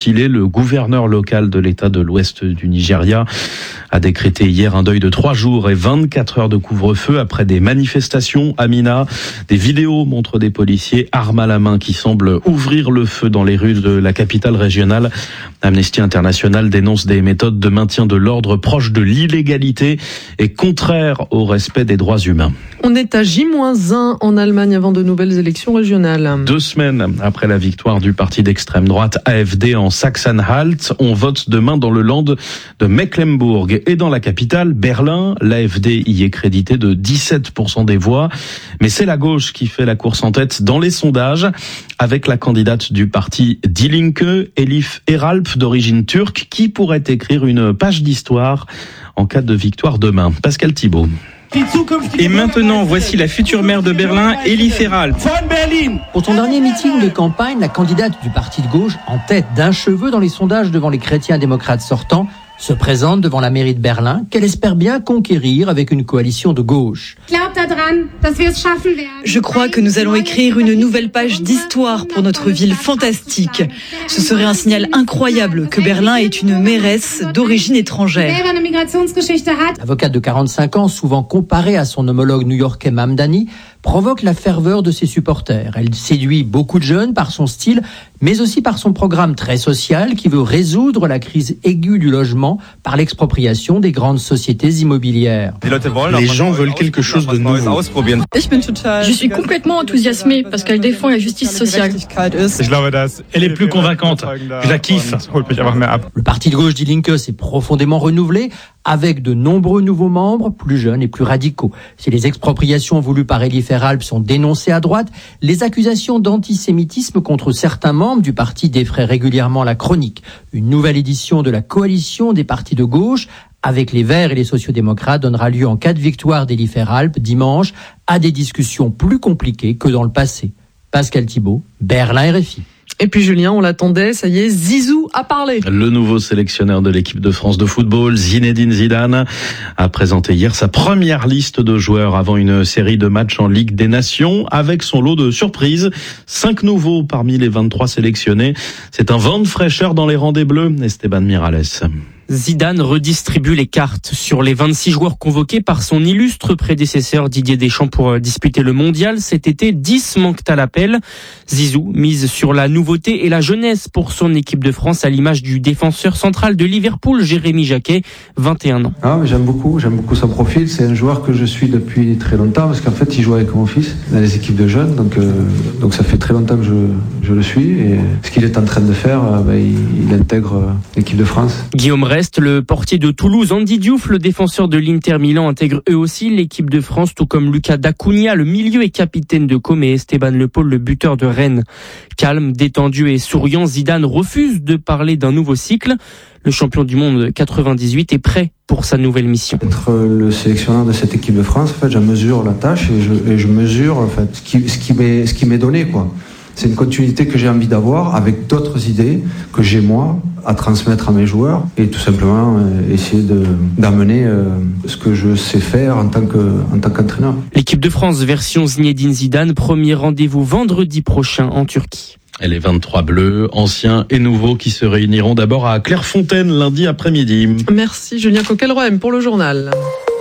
défilé. Le gouverneur local de l'État de l'Ouest du Nigeria a décrété hier un deuil de 3 jours et 24 heures de couvre-feu après des manifestations à Mina. Des vidéos montrent des policiers armes à la main qui semblent ouvrir le feu dans les rues de la capitale régionale. Amnesty International dénonce des méthodes de maintien de l'ordre proches de l'illégalité et contraires au respect des droits humains. On est à J-1 en Allemagne avant de nouvelles élections régionales. 2 semaines après la victoire du parti d'extrême droite AfD en Sachsen-Anhalt, on vote demain dans le Land de Mecklembourg et dans la capitale, Berlin. L'AfD y est crédité de 17% des voix, mais c'est la gauche qui fait la course en tête dans les sondages avec la candidate du parti Die Linke, Elif Eralp, d'origine turque, qui pourrait écrire une page d'histoire en cas de victoire demain. Pascal Thibault. Et maintenant, voici la future maire de Berlin, Elif Eralp. Pour son dernier meeting de campagne, la candidate du parti de gauche, en tête d'un cheveu dans les sondages devant les chrétiens démocrates sortants, se présente devant la mairie de Berlin, qu'elle espère bien conquérir avec une coalition de gauche. Je crois que nous allons écrire une nouvelle page d'histoire pour notre ville fantastique. Ce serait un signal incroyable que Berlin est une mairesse d'origine étrangère. L'avocate de 45 ans, souvent comparée à son homologue new-yorkais Mamdani, provoque la ferveur de ses supporters. Elle séduit beaucoup de jeunes par son style, mais aussi par son programme très social qui veut résoudre la crise aiguë du logement par l'expropriation des grandes sociétés immobilières. Les gens veulent quelque chose de nouveau. Je suis complètement enthousiasmée parce qu'elle défend la justice sociale. Elle est plus convaincante. Je la kiffe. Le parti de gauche Die Linke s'est profondément renouvelé avec de nombreux nouveaux membres, plus jeunes et plus radicaux. Si les expropriations voulues par Elif Eralp sont dénoncées à droite, les accusations d'antisémitisme contre certains membres du parti défraient régulièrement la chronique. Une nouvelle édition de la coalition des partis de gauche avec les Verts et les sociodémocrates donnera lieu en cas de victoire d'Elif Eralp dimanche à des discussions plus compliquées que dans le passé. Pascal Thibault, Berlin RFI. Et puis Julien, on l'attendait, ça y est, Zizou a parlé. Le nouveau sélectionneur de l'équipe de France de football, Zinedine Zidane, a présenté hier sa première liste de joueurs avant une série de matchs en Ligue des Nations avec son lot de surprises. 5 nouveaux parmi les 23 sélectionnés. C'est un vent de fraîcheur dans les rangs des Bleus, Esteban Miralles. Zidane redistribue les cartes sur les 26 joueurs convoqués par son illustre prédécesseur Didier Deschamps pour disputer le mondial. Cet été, 10 manquent à l'appel. Zizou mise sur la nouveauté et la jeunesse pour son équipe de France à l'image du défenseur central de Liverpool, Jérémy Jacquet, 21 ans. J'aime beaucoup son profil. C'est un joueur que je suis depuis très longtemps parce qu'en fait, il joue avec mon fils dans les équipes de jeunes. Donc ça fait très longtemps que je le suis. Et ce qu'il est en train de faire, il intègre l'équipe de France. Guillaume Rest, le portier de Toulouse, Andy Diouf, le défenseur de l'Inter Milan, intègre eux aussi l'équipe de France, tout comme Lucas Dacunia, le milieu et capitaine de Com, et Esteban Le Paul, le buteur de Rennes. Calme, détendu et souriant, Zidane refuse de parler d'un nouveau cycle. Le champion du monde 98 est prêt pour sa nouvelle mission. Être le sélectionneur de cette équipe de France, en fait, je mesure la tâche et je mesure en fait ce qui m'est donné, quoi. C'est une continuité que j'ai envie d'avoir avec d'autres idées que j'ai moi à transmettre à mes joueurs et tout simplement essayer d'amener ce que je sais faire en tant qu'entraîneur. L'équipe de France version Zinedine Zidane, premier rendez-vous vendredi prochain en Turquie. Et les 23 Bleus, anciens et nouveaux, qui se réuniront d'abord à Clairefontaine lundi après-midi. Merci Julien Coquelroem pour le journal.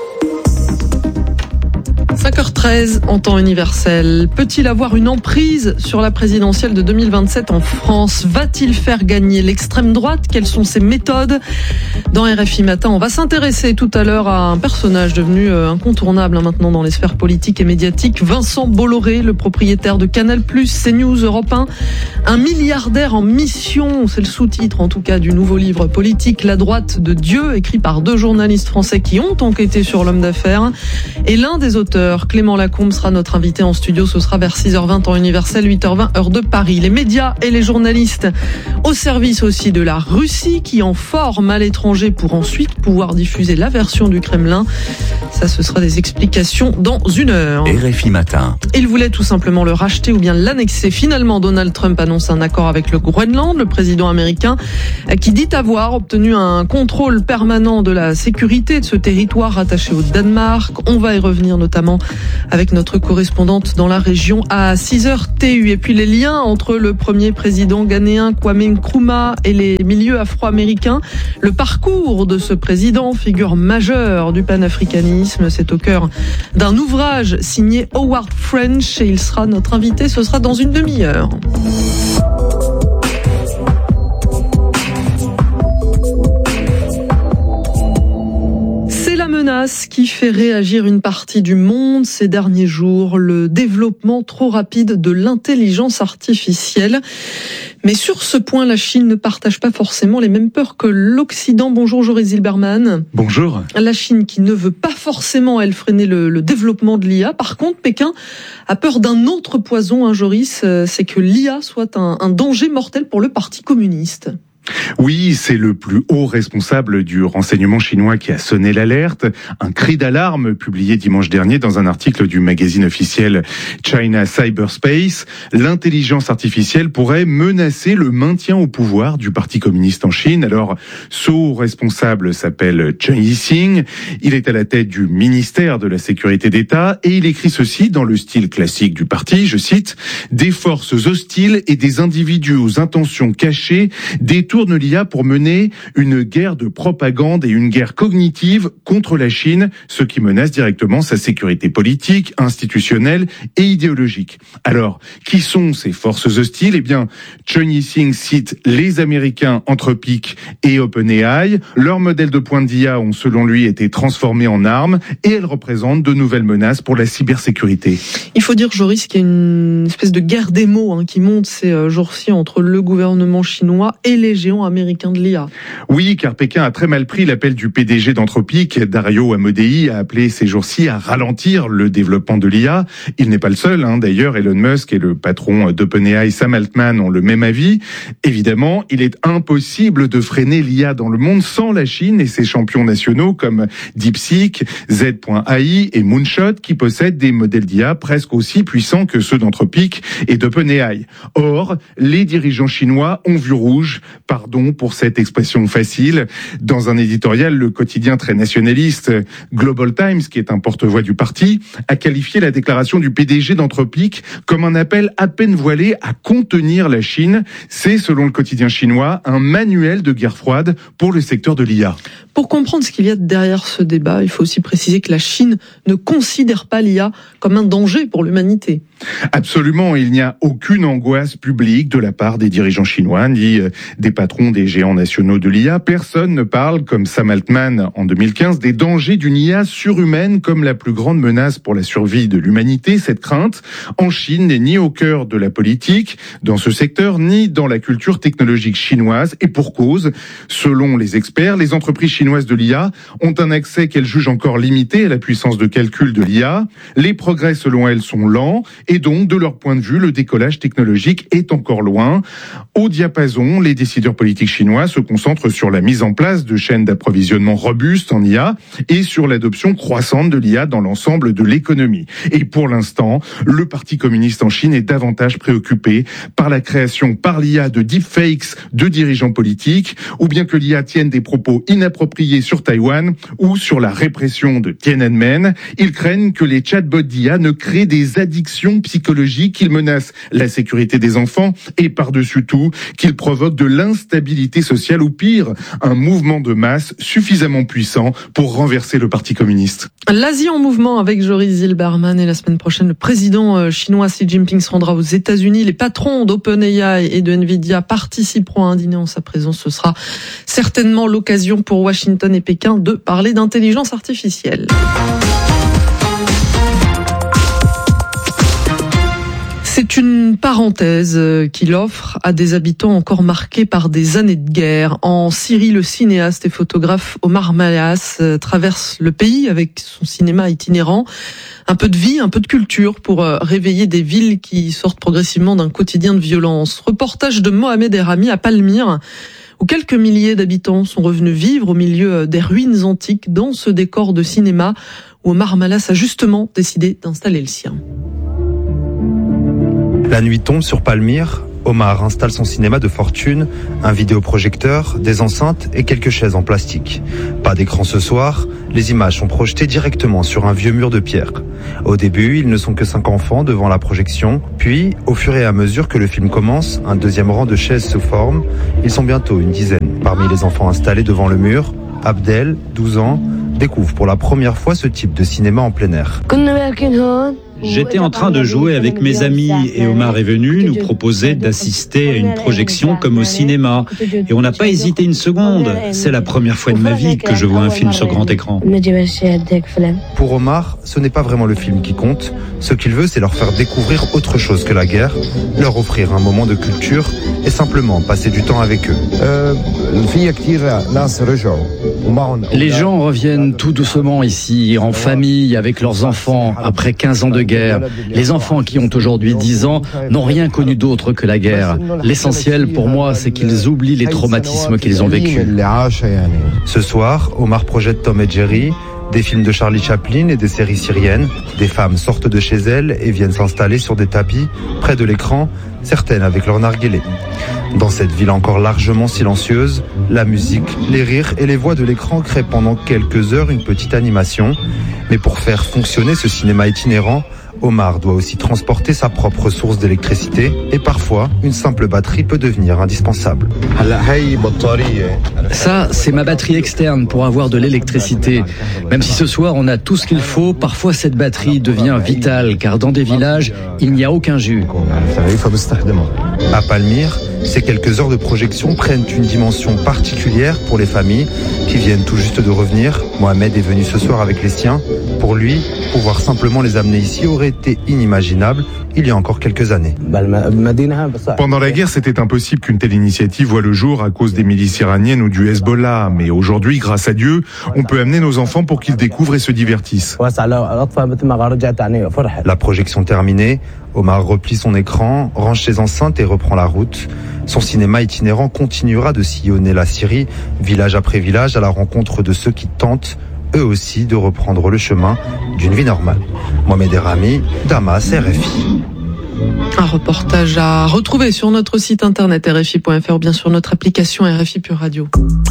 5h13 en temps universel. Peut-il avoir une emprise sur la présidentielle de 2027 en France ? Va-t-il faire gagner l'extrême droite ? Quelles sont ses méthodes ? Dans RFI Matin, on va s'intéresser tout à l'heure à un personnage devenu incontournable maintenant dans les sphères politiques et médiatiques. Vincent Bolloré, le propriétaire de Canal+, CNews, Europe 1. Un milliardaire en mission, c'est le sous-titre en tout cas du nouveau livre politique La droite de Dieu, écrit par 2 journalistes français qui ont enquêté sur l'homme d'affaires. Et l'un des auteurs, Clément Lacombe, sera notre invité en studio. Ce sera vers 6h20 temps universel, 8h20 heure de Paris. Les médias et les journalistes au service aussi de la Russie qui en forme à l'étranger pour ensuite pouvoir diffuser la version du Kremlin. Ça, ce sera des explications dans 1 heure. RFI Matin. Il voulait tout simplement le racheter ou bien l'annexer. Finalement, Donald Trump annonce un accord avec le Groenland. Le président américain qui dit avoir obtenu un contrôle permanent de la sécurité de ce territoire rattaché au Danemark. On va y revenir notamment avec notre correspondante dans la région à 6h TU. Et puis les liens entre le premier président ghanéen Kwame Nkrumah et les milieux afro-américains. Le parcours de ce président, figure majeure du panafricanisme, c'est au cœur d'un ouvrage signé Howard French et il sera notre invité, ce sera dans une demi-heure. Menace qui fait réagir une partie du monde ces derniers jours, le développement trop rapide de l'intelligence artificielle. Mais sur ce point, la Chine ne partage pas forcément les mêmes peurs que l'Occident. Bonjour Joris Zilberman. Bonjour. La Chine qui ne veut pas forcément, elle, freiner le développement de l'IA. Par contre, Pékin a peur d'un autre poison, Joris, c'est que l'IA soit un danger mortel pour le Parti communiste. Oui, c'est le plus haut responsable du renseignement chinois qui a sonné l'alerte. Un cri d'alarme publié dimanche dernier dans un article du magazine officiel China Cyberspace. L'intelligence artificielle pourrait menacer le maintien au pouvoir du Parti communiste en Chine. Alors, ce haut responsable s'appelle Chen Yixing. Il est à la tête du ministère de la Sécurité d'État et il écrit ceci dans le style classique du parti, je cite, « Des forces hostiles et des individus aux intentions cachées détournent l'IA pour mener une guerre de propagande et une guerre cognitive contre la Chine, ce qui menace directement sa sécurité politique, institutionnelle et idéologique. » Alors, qui sont ces forces hostiles ? Eh bien, Chen Yixing cite les Américains Anthropic et OpenAI. Leurs modèles de pointe d'IA ont, selon lui, été transformés en armes et elles représentent de nouvelles menaces pour la cybersécurité. Il faut dire, Joris, qu'il y a une espèce de guerre des mots qui monte ces jours-ci entre le gouvernement chinois et les géants américain de l'IA. Oui, car Pékin a très mal pris l'appel du PDG d'Anthropic, Dario Amodei, a appelé ces jours-ci à ralentir le développement de l'IA. Il n'est pas le seul, d'ailleurs, Elon Musk et le patron d'OpenAI, Sam Altman, ont le même avis. Évidemment, il est impossible de freiner l'IA dans le monde sans la Chine et ses champions nationaux comme DeepSeek, Z.ai et Moonshot, qui possèdent des modèles d'IA presque aussi puissants que ceux d'Anthropic et d'OpenAI. Or, les dirigeants chinois ont vu rouge. Pardon pour cette expression facile. Dans un éditorial, le quotidien très nationaliste Global Times, qui est un porte-voix du parti, a qualifié la déclaration du PDG d'Anthropic comme un appel à peine voilé à contenir la Chine. C'est, selon le quotidien chinois, un manuel de guerre froide pour le secteur de l'IA. Pour comprendre ce qu'il y a derrière ce débat, il faut aussi préciser que la Chine ne considère pas l'IA comme un danger pour l'humanité. Absolument, il n'y a aucune angoisse publique de la part des dirigeants chinois ni des patrons des géants nationaux de l'IA. Personne ne parle, comme Sam Altman en 2015, des dangers d'une IA surhumaine comme la plus grande menace pour la survie de l'humanité. Cette crainte, en Chine, n'est ni au cœur de la politique dans ce secteur, ni dans la culture technologique chinoise. Et pour cause, selon les experts, les entreprises chinoises de l'IA ont un accès qu'elles jugent encore limité à la puissance de calcul de l'IA. Les progrès, selon elles, sont lents. Et donc, de leur point de vue, le décollage technologique est encore loin. Au diapason, les décideurs politiques chinois se concentrent sur la mise en place de chaînes d'approvisionnement robustes en IA et sur l'adoption croissante de l'IA dans l'ensemble de l'économie. Et pour l'instant, le Parti communiste en Chine est davantage préoccupé par la création par l'IA de deepfakes de dirigeants politiques, ou bien que l'IA tienne des propos inappropriés sur Taïwan ou sur la répression de Tiananmen. Ils craignent que les chatbots d'IA ne créent des addictions psychologiques, qu'ils menacent la sécurité des enfants et par-dessus tout, qu'ils provoquent de l'instabilité sociale ou pire, un mouvement de masse suffisamment puissant pour renverser le Parti communiste. L'Asie en mouvement avec Joris Zilberman et la semaine prochaine, le président chinois Xi Jinping se rendra aux États-Unis. Les patrons d'OpenAI et de Nvidia participeront à un dîner en sa présence. Ce sera certainement l'occasion pour Washington et Pékin de parler d'intelligence artificielle. C'est une parenthèse qu'il offre à des habitants encore marqués par des années de guerre. En Syrie, le cinéaste et photographe Omar Mayas traverse le pays avec son cinéma itinérant. Un peu de vie, un peu de culture pour réveiller des villes qui sortent progressivement d'un quotidien de violence. Reportage de Mohamed Errami à Palmyre, où quelques milliers d'habitants sont revenus vivre au milieu des ruines antiques dans ce décor de cinéma où Omar Mayas a justement décidé d'installer le sien. La nuit tombe sur Palmyre, Omar installe son cinéma de fortune, un vidéoprojecteur, des enceintes et quelques chaises en plastique. Pas d'écran ce soir, les images sont projetées directement sur un vieux mur de pierre. Au début, ils ne sont que 5 enfants devant la projection, puis, au fur et à mesure que le film commence, un deuxième rang de chaises se forme, ils sont bientôt une dizaine. Parmi les enfants installés devant le mur, Abdel, 12 ans, découvre pour la première fois ce type de cinéma en plein air. J'étais en train de jouer avec mes amis et Omar est venu nous proposer d'assister à une projection comme au cinéma. Et on n'a pas hésité une seconde. C'est la première fois de ma vie que je vois un film sur grand écran. Pour Omar, ce n'est pas vraiment le film qui compte. Ce qu'il veut, c'est leur faire découvrir autre chose que la guerre, leur offrir un moment de culture et simplement passer du temps avec eux. Les gens reviennent tout doucement ici, en famille, avec leurs enfants, après 15 ans de guerre. Les enfants qui ont aujourd'hui 10 ans n'ont rien connu d'autre que la guerre. L'essentiel pour moi, c'est qu'ils oublient les traumatismes qu'ils ont vécus. Ce soir, Omar projette Tom et Jerry, des films de Charlie Chaplin et des séries syriennes. Des femmes sortent de chez elles et viennent s'installer sur des tapis, près de l'écran, certaines avec leur narguilé. Dans cette ville encore largement silencieuse, la musique, les rires et les voix de l'écran créent pendant quelques heures une petite animation. Mais pour faire fonctionner ce cinéma itinérant, Omar doit aussi transporter sa propre source d'électricité et parfois, une simple batterie peut devenir indispensable. Ça, c'est ma batterie externe pour avoir de l'électricité. Même si ce soir on a tout ce qu'il faut, parfois cette batterie devient vitale car dans des villages, il n'y a aucun jus. À Palmyre, ces quelques heures de projection prennent une dimension particulière pour les familles qui viennent tout juste de revenir. Mohamed est venu ce soir avec les siens. Pour lui, pouvoir simplement les amener ici aurait été inimaginable il y a encore quelques années. Pendant la guerre, c'était impossible qu'une telle initiative voie le jour à cause des milices iraniennes ou du Hezbollah. Mais aujourd'hui, grâce à Dieu, on peut amener nos enfants pour qu'ils découvrent et se divertissent. La projection terminée, Omar replie son écran, range ses enceintes et reprend la route. Son cinéma itinérant continuera de sillonner la Syrie, village après village, à la rencontre de ceux qui tentent, eux aussi, de reprendre le chemin d'une vie normale. Mohamed Errami, Damas, RFI. Un reportage à retrouver sur notre site internet rfi.fr ou bien sur notre application RFI Pure Radio.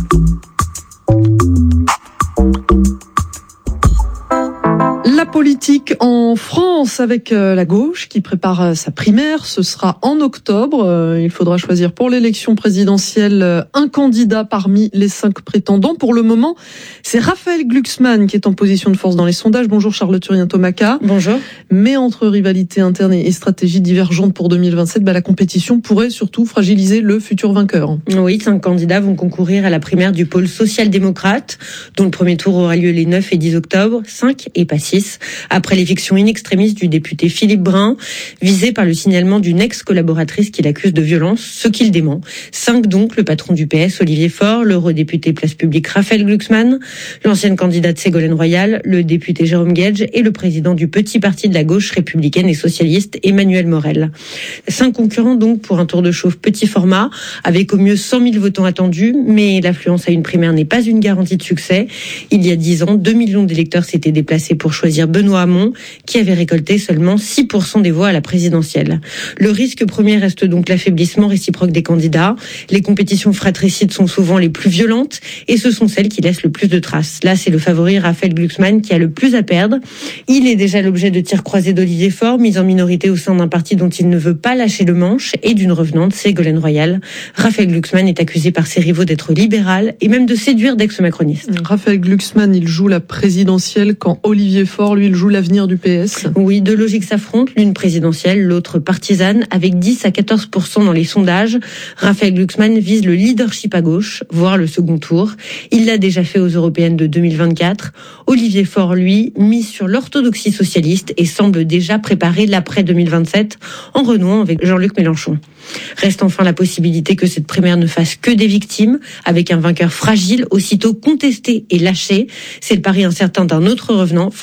La politique en France avec la gauche qui prépare sa primaire, ce sera en octobre. Il faudra choisir pour l'élection présidentielle un candidat parmi les 5 prétendants. Pour le moment, c'est Raphaël Glucksmann qui est en position de force dans les sondages. Bonjour Charlotte Turien-Tomaca. Bonjour. Mais entre rivalité interne et stratégie divergente pour 2027, la compétition pourrait surtout fragiliser le futur vainqueur. Oui, 5 candidats vont concourir à la primaire du pôle social-démocrate, dont le premier tour aura lieu les 9 et 10 octobre. 5 et pas 6. Après l'éviction in extremis du député Philippe Brun, visé par le signalement d'une ex-collaboratrice qu'il accuse de violence, ce qu'il dément. 5 donc, le patron du PS, Olivier Faure, l'eurodéputé Place Publique Raphaël Glucksmann, l'ancienne candidate Ségolène Royal, le député Jérôme Guedj et le président du petit parti de la gauche républicaine et socialiste, Emmanuel Morel. 5 concurrents donc pour un tour de chauffe petit format, avec au mieux 100 000 votants attendus, mais l'affluence à une primaire n'est pas une garantie de succès. Il y a 10 ans, 2 millions d'électeurs s'étaient déplacés pour choisir Benoît Hamon, qui avait récolté seulement 6% des voix à la présidentielle. Le risque premier reste donc l'affaiblissement réciproque des candidats. Les compétitions fratricides sont souvent les plus violentes et ce sont celles qui laissent le plus de traces. Là, c'est le favori Raphaël Glucksmann qui a le plus à perdre. Il est déjà l'objet de tirs croisés d'Olivier Faure, mis en minorité au sein d'un parti dont il ne veut pas lâcher le manche, et d'une revenante, Ségolène Royal. Raphaël Glucksmann est accusé par ses rivaux d'être libéral et même de séduire d'ex-macronistes. Raphaël Glucksmann, il joue la présidentielle quand Olivier Faure, lui, il joue l'avenir du PS. Oui, deux logiques s'affrontent, l'une présidentielle, l'autre partisane, avec 10 à 14% dans les sondages. Raphaël Glucksmann vise le leadership à gauche, voire le second tour. Il l'a déjà fait aux européennes de 2024. Olivier Faure, lui, mise sur l'orthodoxie socialiste et semble déjà préparer l'après 2027 en renouant avec Jean-Luc Mélenchon. Reste enfin la possibilité que cette primaire ne fasse que des victimes, avec un vainqueur fragile, aussitôt contesté et lâché. C'est le pari incertain d'un autre revenant, François Hollande.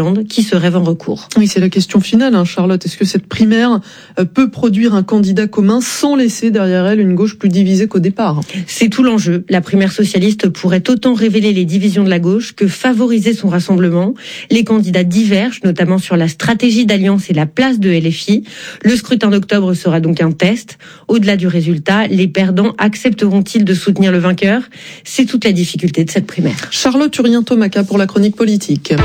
Hollande qui se rêve en recours. Oui, c'est la question finale, Charlotte. Est-ce que cette primaire peut produire un candidat commun sans laisser derrière elle une gauche plus divisée qu'au départ? C'est tout l'enjeu. La primaire socialiste pourrait autant révéler les divisions de la gauche que favoriser son rassemblement. Les candidats divergent, notamment sur la stratégie d'alliance et la place de LFI. Le scrutin d'octobre sera donc un test. Au-delà du résultat, les perdants accepteront-ils de soutenir le vainqueur? C'est toute la difficulté de cette primaire. Charlotte Urien-Tomaca pour la chronique politique.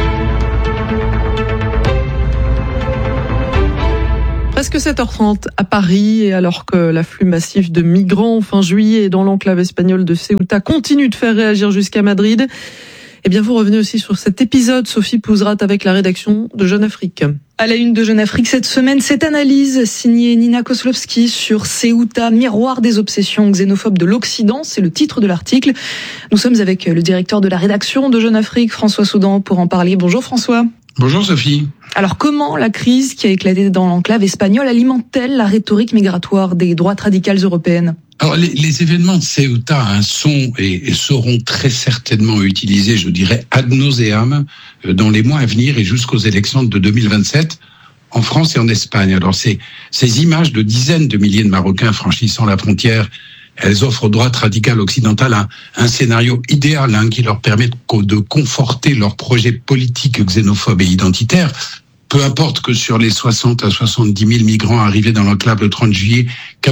Presque 7h30 à Paris, et alors que l'afflux massif de migrants fin juillet dans l'enclave espagnole de Ceuta continue de faire réagir jusqu'à Madrid, eh bien vous revenez aussi sur cet épisode, Sophie Pouzrat, avec la rédaction de Jeune Afrique. À la une de Jeune Afrique cette semaine, cette analyse signée Nina Kozlowski sur Ceuta, miroir des obsessions xénophobes de l'Occident, c'est le titre de l'article. Nous sommes avec le directeur de la rédaction de Jeune Afrique, François Soudan, pour en parler. Bonjour François. Bonjour Sophie. Alors comment la crise qui a éclaté dans l'enclave espagnole alimente-t-elle la rhétorique migratoire des droites radicales européennes ? Alors les événements de Ceuta sont et seront très certainement utilisés, je dirais, ad nauseam dans les mois à venir et jusqu'aux élections de 2027 en France et en Espagne. Alors ces images de dizaines de milliers de Marocains franchissant la frontière, elles offrent aux droites radicales occidentales un scénario idéal qui leur permet de conforter leur projet politique xénophobe et identitaire. Peu importe que sur les 60 à 70 000 migrants arrivés dans l'enclave le 30 juillet,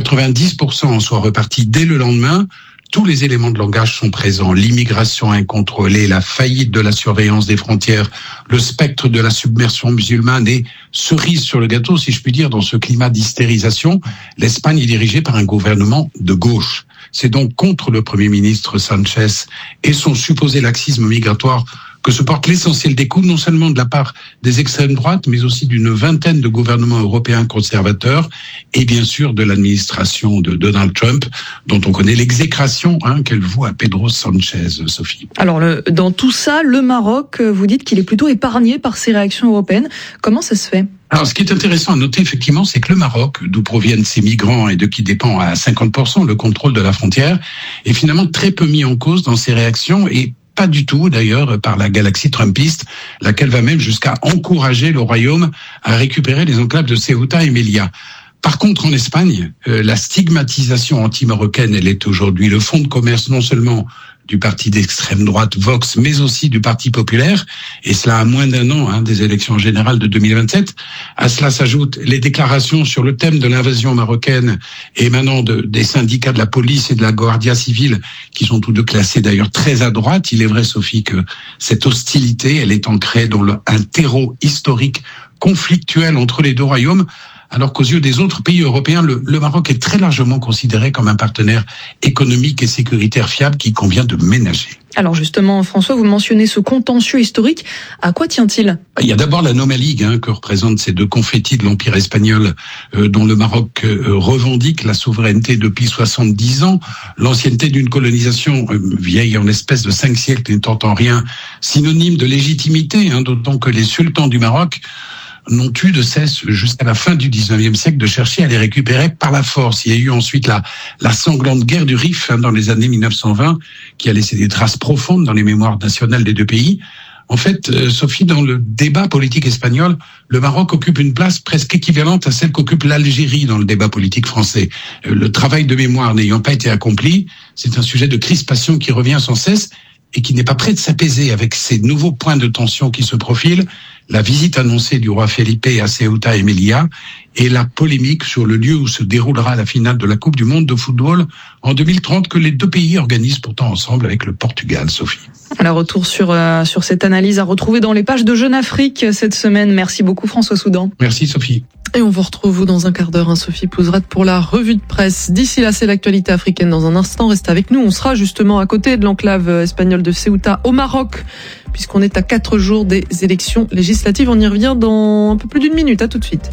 90% en soient repartis dès le lendemain. Tous les éléments de langage sont présents. L'immigration incontrôlée, la faillite de la surveillance des frontières, le spectre de la submersion musulmane et cerise sur le gâteau, si je puis dire, dans ce climat d'hystérisation, l'Espagne est dirigée par un gouvernement de gauche. C'est donc contre le Premier ministre Sanchez et son supposé laxisme migratoire que se porte l'essentiel des coups, non seulement de la part des extrêmes droites, mais aussi d'une vingtaine de gouvernements européens conservateurs et bien sûr de l'administration de Donald Trump, dont on connaît l'exécration qu'elle voue à Pedro Sanchez, Sophie. Alors, dans tout ça, le Maroc, vous dites qu'il est plutôt épargné par ces réactions européennes. Comment ça se fait ? Alors, ce qui est intéressant à noter, effectivement, c'est que le Maroc, d'où proviennent ces migrants et de qui dépend à 50% le contrôle de la frontière, est finalement très peu mis en cause dans ses réactions et pas du tout, d'ailleurs, par la galaxie trumpiste, laquelle va même jusqu'à encourager le royaume à récupérer les enclaves de Ceuta et Melilla. Par contre, en Espagne, la stigmatisation anti-marocaine, elle est aujourd'hui le fonds de commerce non seulement du parti d'extrême droite Vox, mais aussi du Parti populaire, et cela à moins d'un an des élections générales de 2027. À cela s'ajoutent les déclarations sur le thème de l'invasion marocaine émanant des syndicats de la police et de la Guardia civile, qui sont tous deux classés d'ailleurs très à droite. Il est vrai, Sophie, que cette hostilité, elle est ancrée dans un terreau historique conflictuel entre les deux royaumes, alors qu'aux yeux des autres pays européens, le Maroc est très largement considéré comme un partenaire économique et sécuritaire fiable qu'il convient de ménager. Alors justement, François, vous mentionnez ce contentieux historique. À quoi tient-il ? Il y a d'abord l'anomalie que représentent ces deux confettis de l'Empire espagnol dont le Maroc revendique la souveraineté depuis 70 ans, l'ancienneté d'une colonisation vieille en espèce de 5 siècles n'étant en rien synonyme de légitimité, d'autant que les sultans du Maroc n'ont eu de cesse jusqu'à la fin du 19e siècle de chercher à les récupérer par la force. Il y a eu ensuite la sanglante guerre du Rif dans les années 1920 qui a laissé des traces profondes dans les mémoires nationales des deux pays. En fait, Sophie, dans le débat politique espagnol, le Maroc occupe une place presque équivalente à celle qu'occupe l'Algérie dans le débat politique français. Le travail de mémoire n'ayant pas été accompli, c'est un sujet de crispation qui revient sans cesse et qui n'est pas prêt de s'apaiser avec ces nouveaux points de tension qui se profilent, la visite annoncée du roi Felipe à Ceuta et Melilla et la polémique sur le lieu où se déroulera la finale de la Coupe du Monde de football en 2030 que les deux pays organisent pourtant ensemble avec le Portugal, Sophie. Alors retour sur cette analyse à retrouver dans les pages de Jeune Afrique cette semaine. Merci beaucoup François Soudan. Merci Sophie. Et on vous retrouve dans un quart d'heure, Sophie Pouzrat, pour la revue de presse. D'ici là, c'est l'actualité africaine dans un instant. Restez avec nous. On sera justement à côté de l'enclave espagnole de Ceuta au Maroc, puisqu'on est à 4 jours des élections législatives. On y revient dans un peu plus d'une minute. À tout de suite.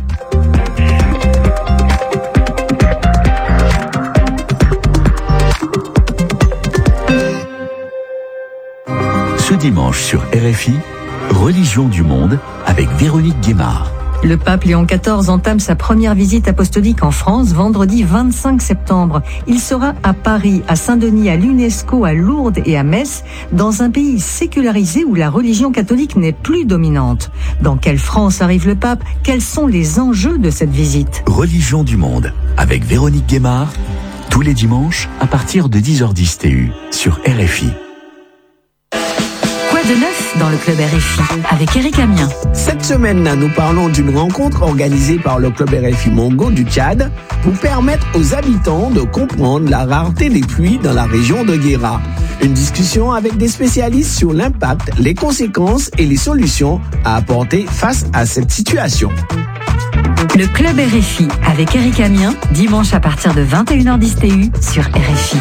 Ce dimanche sur RFI, Religion du monde avec Véronique Guémard. Le pape Léon XIV entame sa première visite apostolique en France vendredi 25 septembre. Il sera à Paris, à Saint-Denis, à l'UNESCO, à Lourdes et à Metz, dans un pays sécularisé où la religion catholique n'est plus dominante. Dans quelle France arrive le pape? Quels sont les enjeux de cette visite? Religion du monde, avec Véronique Guémard, tous les dimanches à partir de 10h10 TU sur RFI. De neuf dans le club RFI avec Eric Amien. Cette semaine, nous parlons d'une rencontre organisée par le club RFI Mongo du Tchad pour permettre aux habitants de comprendre la rareté des pluies dans la région de Guéra. Une discussion avec des spécialistes sur l'impact, les conséquences et les solutions à apporter face à cette situation. Le club RFI avec Eric Amien, dimanche à partir de 21h10 TU sur RFI.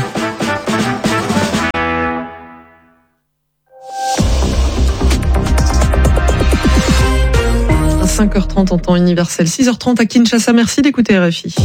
5h30 en temps universel, 6h30 à Kinshasa. Merci d'écouter RFI.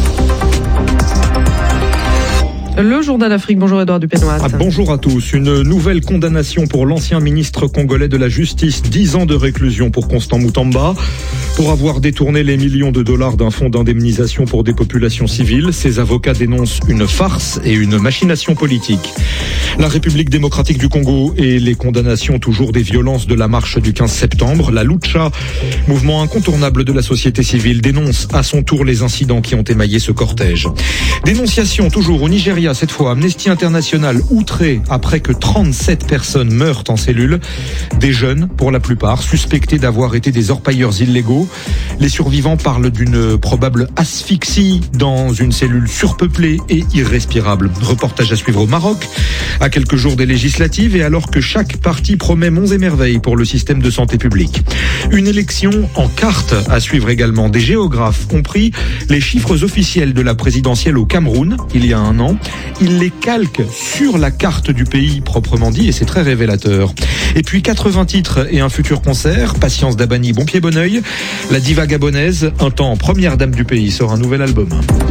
Le journal d'Afrique. Bonjour Edouard Dupénoat. Bonjour à tous. Une nouvelle condamnation pour l'ancien ministre congolais de la Justice. 10 ans de réclusion pour Constant Mutamba pour avoir détourné les millions de dollars d'un fonds d'indemnisation pour des populations civiles. Ses avocats dénoncent une farce et une machination politique. La République démocratique du Congo et les condamnations toujours des violences de la marche du 15 septembre. La Lucha, mouvement incontournable de la société civile, dénonce à son tour les incidents qui ont émaillé ce cortège. Dénonciation toujours au Nigeria. Cette fois, Amnesty International outré après que 37 personnes meurent en cellule. Des jeunes, pour la plupart, suspectés d'avoir été des orpailleurs illégaux. Les survivants parlent d'une probable asphyxie dans une cellule surpeuplée et irrespirable. Reportage à suivre au Maroc, à quelques jours des législatives et alors que chaque parti promet monts et merveilles pour le système de santé publique. Une élection en carte à suivre également. Des géographes ont pris les chiffres officiels de la présidentielle au Cameroun, il y a un an. Ils les calquent sur la carte du pays proprement dit et c'est très révélateur. Et puis 80 titres et un futur concert, Patience Dabani, Bon Pied Bon Oeil. La diva gabonaise, un temps première dame du pays, sort un nouvel album.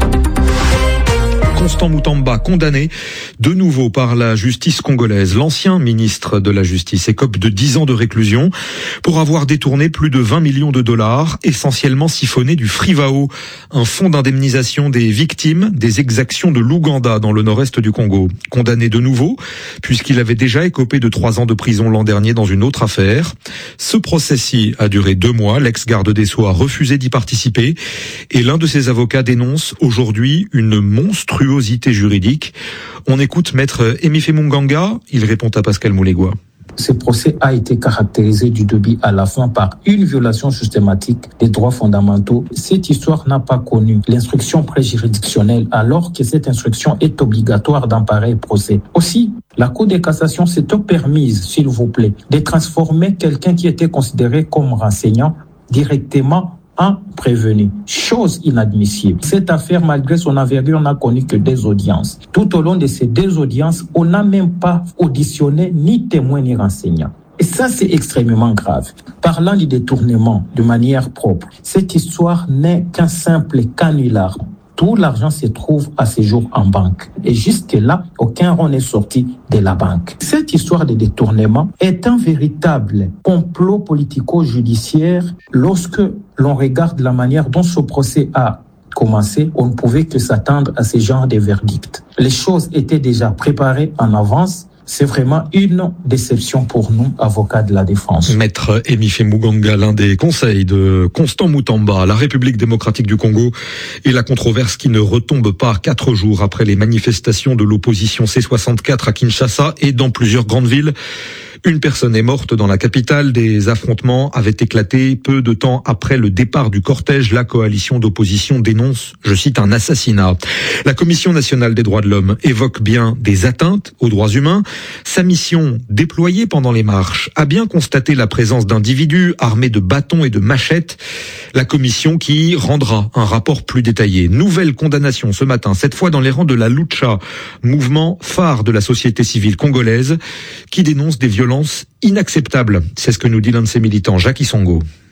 Constant Mutamba, condamné de nouveau par la justice congolaise. L'ancien ministre de la Justice écope de 10 ans de réclusion pour avoir détourné plus de 20 millions de dollars, essentiellement siphonné du Frivao, un fonds d'indemnisation des victimes des exactions de l'Ouganda dans le nord-est du Congo. Condamné de nouveau, puisqu'il avait déjà écopé de 3 ans de prison l'an dernier dans une autre affaire. Ce procès-ci a duré 2 mois. L'ex-garde des Sceaux a refusé d'y participer et l'un de ses avocats dénonce aujourd'hui une monstrueuse juridique. On écoute maître Emifé Munganga, il répond à Pascal Moulégois. Ce procès a été caractérisé du début à la fin par une violation systématique des droits fondamentaux. Cette histoire n'a pas connu l'instruction préjuridictionnelle alors que cette instruction est obligatoire dans pareil procès. Aussi, la Cour de cassation s'est permise, s'il vous plaît, de transformer quelqu'un qui était considéré comme renseignant directement en prévenu. Chose inadmissible. Cette affaire, malgré son envergure, n'a connu que 2 audiences. Tout au long de ces 2 audiences, on n'a même pas auditionné ni témoin ni renseignant. Et ça, c'est extrêmement grave. Parlant du détournement de manière propre, cette histoire n'est qu'un simple canular. Tout l'argent se trouve à ce jour en banque. Et jusque-là, aucun rond n'est sorti de la banque. Cette histoire de détournement est un véritable complot politico-judiciaire. Lorsque l'on regarde la manière dont ce procès a commencé, on ne pouvait que s'attendre à ce genre de verdict. Les choses étaient déjà préparées en avance. C'est vraiment une déception pour nous, avocats de la défense. Maître Emifé Munganga, l'un des conseils de Constant Mutamba, la République démocratique du Congo et la controverse qui ne retombe pas 4 jours après les manifestations de l'opposition C64 à Kinshasa et dans plusieurs grandes villes. Une personne est morte dans la capitale. Des affrontements avaient éclaté peu de temps après le départ du cortège. La coalition d'opposition dénonce, je cite, un assassinat. La Commission nationale des droits de l'homme évoque bien des atteintes aux droits humains. Sa mission, déployée pendant les marches, a bien constaté la présence d'individus armés de bâtons et de machettes. La commission qui rendra un rapport plus détaillé. Nouvelle condamnation ce matin, cette fois dans les rangs de la Lucha, mouvement phare de la société civile congolaise, qui dénonce des violences inacceptables. C'est ce que nous dit l'un de ses militants, Jacques Isongo.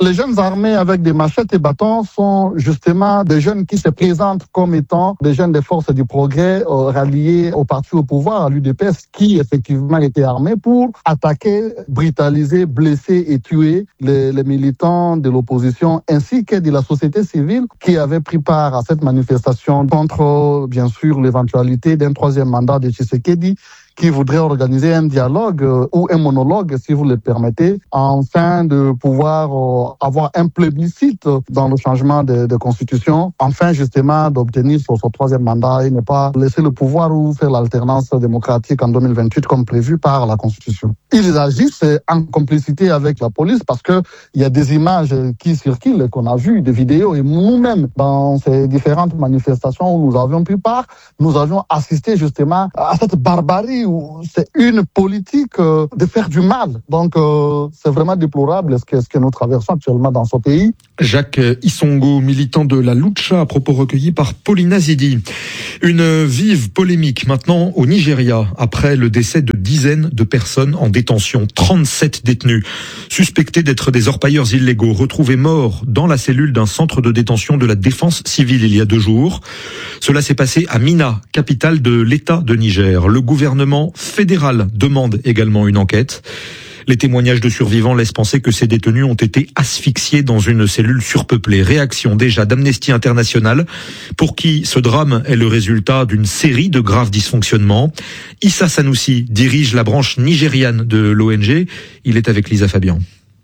Les jeunes armés avec des machettes et bâtons sont justement des jeunes qui se présentent comme étant des jeunes des forces du progrès ralliés au parti au pouvoir, à l'UDPS, qui effectivement étaient armés pour attaquer, brutaliser, blesser et tuer les militants de l'opposition ainsi que de la société civile qui avait pris part à cette manifestation contre, bien sûr, l'éventualité d'un troisième mandat de Tshisekedi, qui voudrait organiser un dialogue ou un monologue, si vous le permettez, afin de pouvoir avoir un plébiscite dans le changement de constitution, afin justement d'obtenir son troisième mandat et ne pas laisser le pouvoir ou faire l'alternance démocratique en 2028 comme prévu par la constitution. Ils agissent en complicité avec la police parce que il y a des images qui circulent, qu'on a vues, des vidéos, et nous-mêmes, dans ces différentes manifestations où nous avions pris part, nous avions assisté justement à cette barbarie où c'est une politique de faire du mal. Donc c'est vraiment déplorable ce que nous traversons actuellement dans ce pays. Jacques Isongo, militant de la Lucha, à propos recueillis par Paulina Zidi. Une vive polémique maintenant au Nigeria, après le décès de dizaines de personnes en détention. 37 détenus suspectés d'être des orpailleurs illégaux, retrouvés morts dans la cellule d'un centre de détention de la défense civile il y a 2 jours. Cela s'est passé à Minna, capitale de l'État de Niger. Le gouvernement fédéral demande également une enquête. Les témoignages de survivants laissent penser que ces détenus ont été asphyxiés dans une cellule surpeuplée. Réaction déjà d'Amnesty International, pour qui ce drame est le résultat d'une série de graves dysfonctionnements. Issa Sanoussi dirige la branche nigériane de l'ONG. Il est avec Lisa Fabian.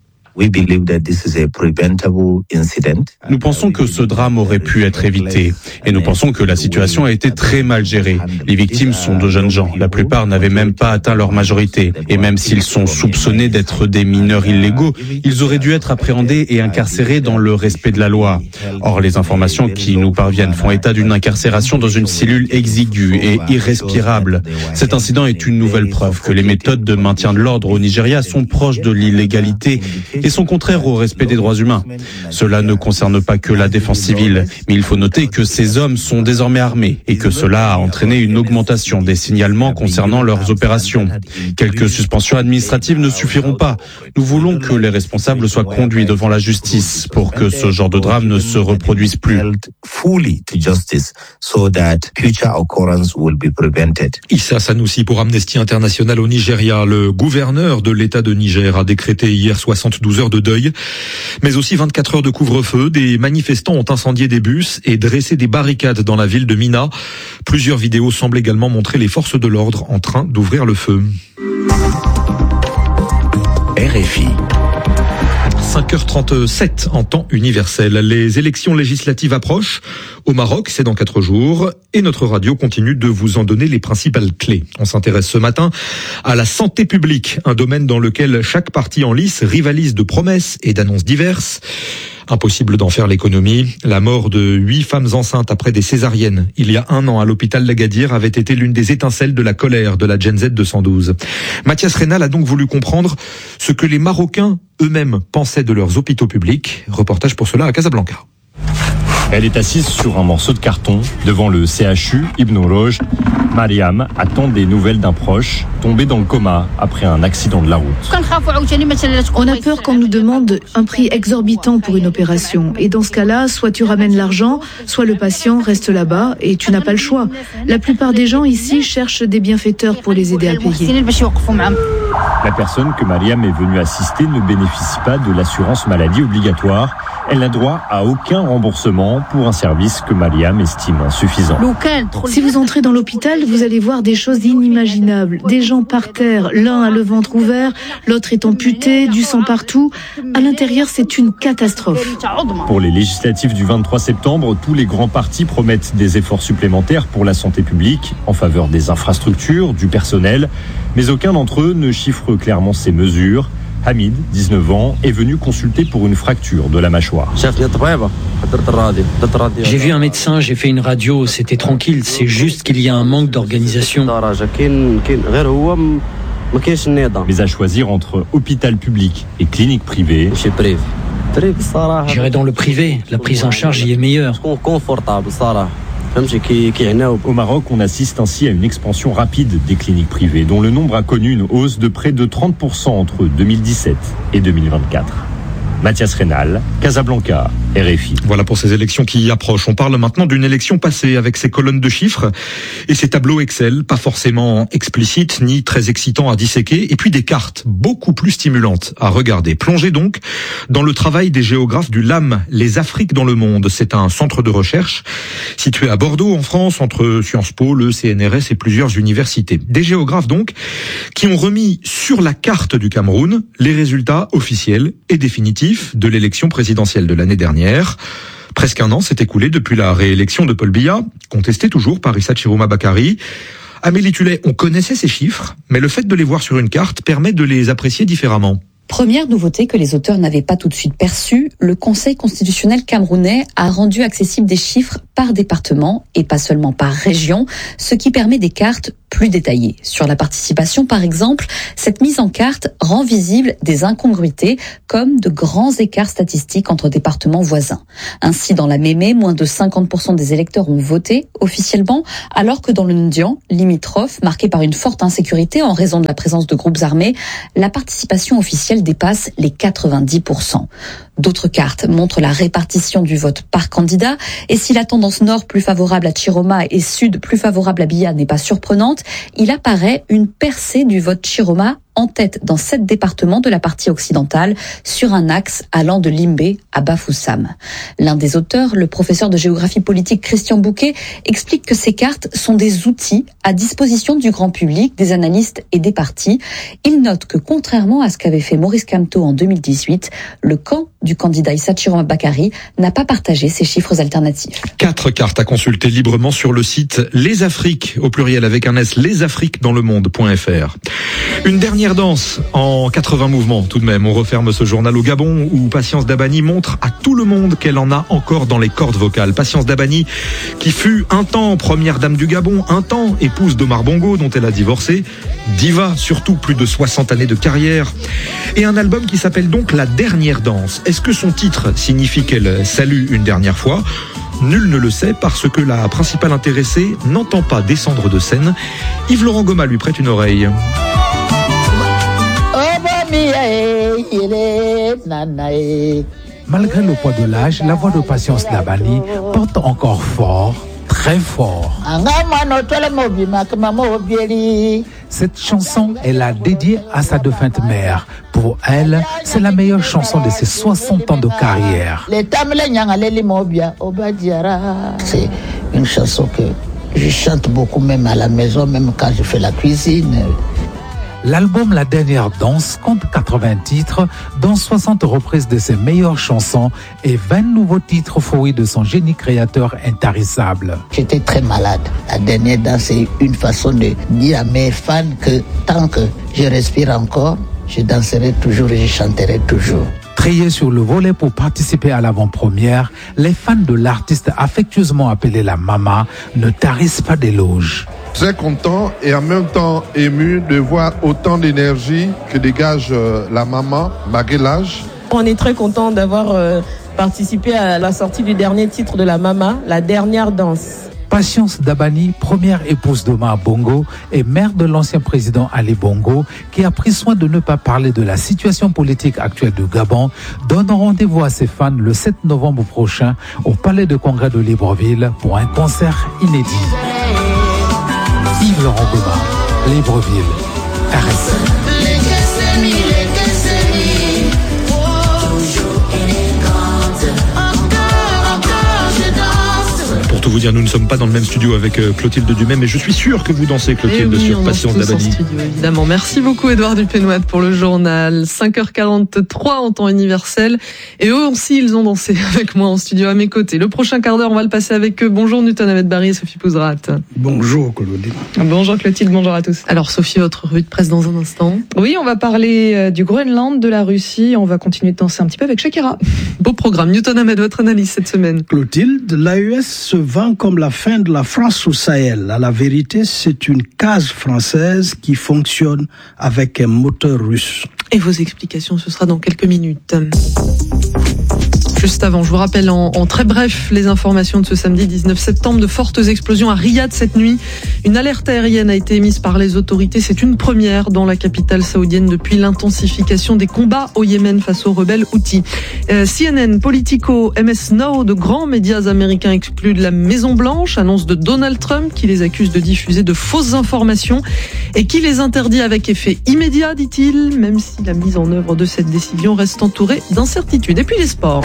Nous pensons que ce drame aurait pu être évité et nous pensons que la situation a été très mal gérée. Les victimes sont de jeunes gens. La plupart n'avaient même pas atteint leur majorité. Et même s'ils sont soupçonnés d'être des mineurs illégaux, ils auraient dû être appréhendés et incarcérés dans le respect de la loi. Or, les informations qui nous parviennent font état d'une incarcération dans une cellule exiguë et irrespirable. Cet incident est une nouvelle preuve que les méthodes de maintien de l'ordre au Nigeria sont proches de l'illégalité et sont contraires au respect des droits humains. Cela ne concerne pas que la défense civile, mais il faut noter que ces hommes sont désormais armés et que cela a entraîné une augmentation des signalements concernant leurs opérations. Quelques suspensions administratives ne suffiront pas. Nous voulons que les responsables soient conduits devant la justice pour que ce genre de drame ne se reproduise plus. Issa Sanoussi pour Amnesty International au Nigeria. Le gouverneur de l'État de Niger a décrété hier 72 heures de deuil, mais aussi 24 heures de couvre-feu. Des manifestants ont incendié des bus et dressé des barricades dans la ville de Minna. Plusieurs vidéos semblent également montrer les forces de l'ordre en train d'ouvrir le feu. RFI. 5h37 en temps universel. Les élections législatives approchent. Au Maroc, c'est dans 4 jours. Et notre radio continue de vous en donner les principales clés. On s'intéresse ce matin à la santé publique, un domaine dans lequel chaque parti en lice rivalise de promesses et d'annonces diverses. Impossible d'en faire l'économie. La mort de 8 femmes enceintes après des césariennes il y a 1 an à l'hôpital d'Agadir avait été l'une des étincelles de la colère de la Gen Z 212. Mathias Reynal a donc voulu comprendre ce que les Marocains eux-mêmes pensaient de leurs hôpitaux publics. Reportage pour cela à Casablanca. Elle est assise sur un morceau de carton devant le CHU Ibn Rouge. Mariam attend des nouvelles d'un proche tombé dans le coma après un accident de la route. On a peur qu'on nous demande un prix exorbitant pour une opération. Et dans ce cas-là, soit tu ramènes l'argent, soit le patient reste là-bas et tu n'as pas le choix. La plupart des gens ici cherchent des bienfaiteurs pour les aider à payer. La personne que Mariam est venue assister ne bénéficie pas de l'assurance maladie obligatoire. Elle n'a droit à aucun remboursement pour un service que Mariam estime insuffisant. Si vous entrez dans l'hôpital, vous allez voir des choses inimaginables. Des gens par terre, l'un a le ventre ouvert, l'autre est amputé, du sang partout. À l'intérieur, c'est une catastrophe. Pour les législatives du 23 septembre, tous les grands partis promettent des efforts supplémentaires pour la santé publique, en faveur des infrastructures, du personnel, mais aucun d'entre eux ne chiffre clairement ces mesures. Hamid, 19 ans, est venu consulter pour une fracture de la mâchoire. J'ai vu un médecin, j'ai fait une radio, c'était tranquille, c'est juste qu'il y a un manque d'organisation. Mais à choisir entre hôpital public et clinique privée, j'irai dans le privé, la prise en charge y est meilleure. Au Maroc, on assiste ainsi à une expansion rapide des cliniques privées, dont le nombre a connu une hausse de près de 30% entre 2017 et 2024. Mathias Rénal, Casablanca, RFI. Voilà pour ces élections qui approchent. On parle maintenant d'une élection passée avec ses colonnes de chiffres et ses tableaux Excel, pas forcément explicites ni très excitants à disséquer, et puis des cartes beaucoup plus stimulantes à regarder. Plongez donc dans le travail des géographes du LAM, les Afriques dans le monde. C'est un centre de recherche situé à Bordeaux, en France, entre Sciences Po, le CNRS et plusieurs universités. Des géographes donc qui ont remis sur la carte du Cameroun les résultats officiels et définitifs de l'élection présidentielle de l'année dernière. Presque un an s'est écoulé depuis la réélection de Paul Biya, contesté toujours par Issa Chiroma Bakary. Amélie Tullet, on connaissait ces chiffres, mais le fait de les voir sur une carte permet de les apprécier différemment. Première nouveauté que les auteurs n'avaient pas tout de suite perçue, le Conseil constitutionnel camerounais a rendu accessibles des chiffres par département et pas seulement par région, ce qui permet des cartes plus détaillées. Sur la participation, par exemple, cette mise en carte rend visible des incongruités comme de grands écarts statistiques entre départements voisins. Ainsi, dans la Mémé, moins de 50% des électeurs ont voté officiellement, alors que dans le Ndian, limitrophe, marqué par une forte insécurité en raison de la présence de groupes armés, la participation officielle dépasse les 90%. D'autres cartes montrent la répartition du vote par candidat, et si la tendance nord plus favorable à Chiroma et sud plus favorable à Biya n'est pas surprenante, il apparaît une percée du vote Chiroma en tête dans 7 départements de la partie occidentale sur un axe allant de Limbé à Bafoussam. L'un des auteurs, le professeur de géographie politique Christian Bouquet, explique que ces cartes sont des outils à disposition du grand public, des analystes et des partis. Il note que contrairement à ce qu'avait fait Maurice Kamto en 2018, le camp du candidat Issa Chiroma Bakary n'a pas partagé ces chiffres alternatifs. 4 cartes à consulter librement sur le site Les Afriques, au pluriel avec un S, lesafriquesdanslemonde.fr. Une dernière danse en 80 mouvements tout de même. On referme ce journal au Gabon où Patience Dabani montre à tout le monde qu'elle en a encore dans les cordes vocales. Patience Dabani qui fut un temps première dame du Gabon, un temps épouse d'Omar Bongo dont elle a divorcé, diva surtout, plus de 60 années de carrière et un album qui s'appelle donc La Dernière Danse. Est-ce que son titre signifie qu'elle salue une dernière fois ? Nul ne le sait parce que la principale intéressée n'entend pas descendre de scène. Yves-Laurent Goma lui prête une oreille. Malgré le poids de l'âge, la voix de Patience Dabani porte encore fort, très fort. Cette chanson, elle l'a dédiée à sa défunte mère. Pour elle, c'est la meilleure chanson de ses 60 ans de carrière. C'est une chanson que je chante beaucoup, même à la maison, même quand je fais la cuisine. L'album La Dernière Danse compte 80 titres, dont 60 reprises de ses meilleures chansons et 20 nouveaux titres fruits de son génie créateur intarissable. J'étais très malade. La Dernière Danse, c'est une façon de dire à mes fans que tant que je respire encore, je danserai toujours et je chanterai toujours. Triés sur le volet pour participer à l'avant-première, les fans de l'artiste affectueusement appelé la Mama ne tarissent pas d'éloges. Très content et en même temps ému de voir autant d'énergie que dégage la Mama, malgré l'âge. On est très content d'avoir participé à la sortie du dernier titre de la Mama, La Dernière Danse. Patience Dabani, première épouse d'Omar Bongo et mère de l'ancien président Ali Bongo, qui a pris soin de ne pas parler de la situation politique actuelle du Gabon, donne rendez-vous à ses fans le 7 novembre prochain au Palais de Congrès de Libreville pour un concert inédit. Yves-Laurent Goma, Libreville, RFI. Pour tout vous dire, nous ne sommes pas dans le même studio avec Clotilde Dumais, mais je suis sûr que vous dansez, Clotilde, oui, sur Patience Dabani. Évidemment. Merci beaucoup, Édouard Dupénouat, pour le journal. 5h43 en temps universel. Et eux aussi, ils ont dansé avec moi en studio à mes côtés. Le prochain quart d'heure, on va le passer avec eux. Bonjour, Newton Ahmed Barry et Sophie Pouzrat. Bonjour, Clotilde. Bonjour, Clotilde. Bonjour à tous. Alors, Sophie, votre revue de presse dans un instant. Oui, on va parler du Groenland, de la Russie. On va continuer de danser un petit peu avec Shakira. Beau programme. Newton Ahmed, votre analyse cette semaine. Clotilde, l'AES se vend comme la fin de la France au Sahel. À la vérité, c'est une case française qui fonctionne avec un moteur russe. Et vos explications, ce sera dans quelques minutes. Juste avant, je vous rappelle en très bref les informations de ce samedi 19 septembre. De fortes explosions à Riyad cette nuit. Une alerte aérienne a été émise par les autorités. C'est une première dans la capitale saoudienne depuis l'intensification des combats au Yémen face aux rebelles Houthis. CNN, Politico, MS Now, de grands médias américains exclus de la Maison-Blanche, annonce de Donald Trump qui les accuse de diffuser de fausses informations et qui les interdit avec effet immédiat, dit-il, même si la mise en œuvre de cette décision reste entourée d'incertitudes. Et puis les sports.